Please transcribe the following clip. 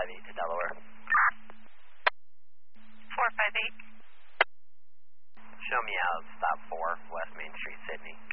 458 to Delaware. 458. Show me out, stop 4, West Main Street, Sydney.